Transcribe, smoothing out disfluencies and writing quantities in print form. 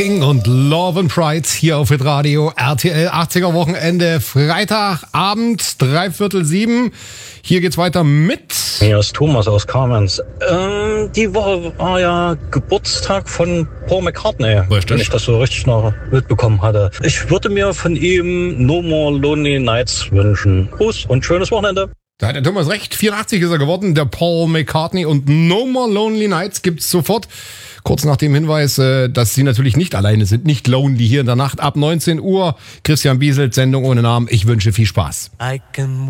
King und Love and Pride hier auf Hitradio RTL 80er Wochenende, Freitagabend, 6:45. Hier geht's weiter mit... Hier ist Thomas aus Kamenz. Die Woche war ja Geburtstag von Paul McCartney, wenn ich das so richtig noch mitbekommen hatte. Ich würde mir von ihm No More Lonely Nights wünschen. Gruß und schönes Wochenende. Da hat der Thomas recht, 84 ist er geworden, der Paul McCartney, und No More Lonely Nights gibt's sofort. Kurz nach dem Hinweis, dass Sie natürlich nicht alleine sind, nicht lonely hier in der Nacht ab 19 Uhr. Christian Bieselt, Sendung ohne Namen. Ich wünsche viel Spaß.